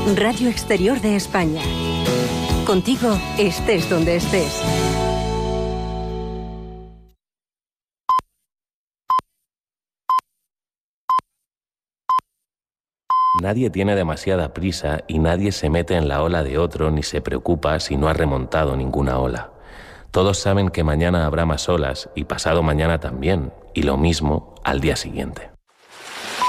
Radio Exterior de España. Contigo estés donde estés. Nadie tiene demasiada prisa y nadie se mete en la ola de otro ni se preocupa si no ha remontado ninguna ola. Todos saben que mañana habrá más olas y pasado mañana también, y lo mismo al día siguiente.